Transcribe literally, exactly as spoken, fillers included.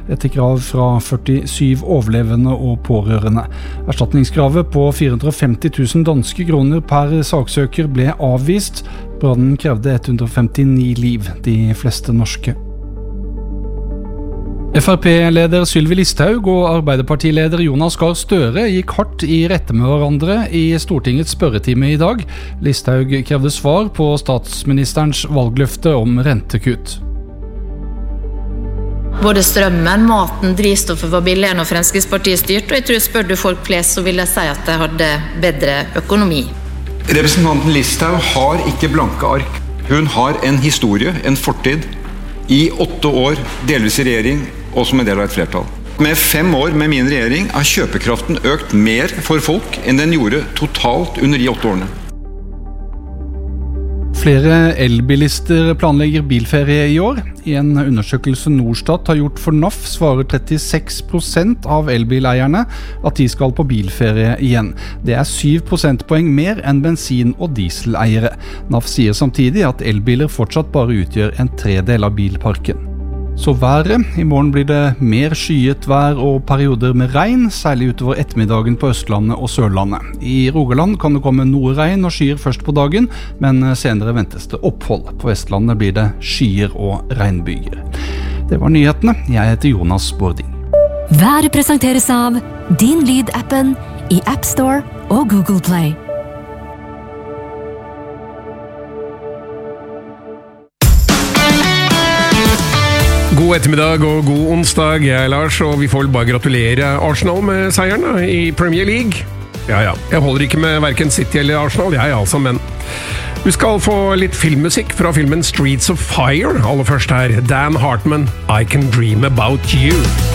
etter krav fra førtisju overlevende og pårørende. Erstatningskravet på fire hundre og femti tusen danske kroner per saksøker ble avvist. Brannen krevde ett hundre og femtini liv, de fleste norske. F R P-leder Sylvi Listhaug og Arbeiderpartileder Jonas Gahr Støre gikk hardt i rette med hverandre i Stortingets spørretime i dag. Listhaug krevde svar på statsministerens valgløfte om rentekutt. Både strømmen, maten, drivstoffet var billigere når Fremskrittspartiet styrt, og jeg tror spør du folk flest så vil jeg si at de hadde bedre økonomi. Representanten Listhaug har ikke blanke ark. Hun har en historie, en fortid, i åtte år, delvis i regjering, og som en del av et flertall. Med fem år med min regjering har kjøpekraften økt mer for folk enn den gjorde totalt under de åtte årene. Flere elbilister planlegger bilferie i år. I en undersøkelse Norstat har gjort for N A F svarer trettiseks prosent av elbileierne at de skal på bilferie igjen. Det er syv prosentpoeng mer enn bensin- og dieseleiere. N A F sier samtidig at elbiler fortsatt bare utgjør en tredel av bilparken. Så været. I morgen blir det mer skyet vær og perioder med regn, særlig utover ettermiddagen på Østlandet og Sørlandet. I Rogaland kan det komme noe regn og skyer først på dagen, men senere ventes det opphold. På Vestlandet blir det skyer og regnbyger. Det var nyhetene. Jeg heter Jonas Bording. Været presenteres av Din Lyd-appen i App Store og Google Play. God ettermiddag og god onsdag, jeg er Lars, og vi får bare gratulere Arsenal med seieren i Premier League. Ja, ja, jeg holder ikke med hverken City eller Arsenal, jeg altså, men du skal få litt filmmusikk fra filmen Streets of Fire. Aller først her, Dan Hartman, I Can Dream About You.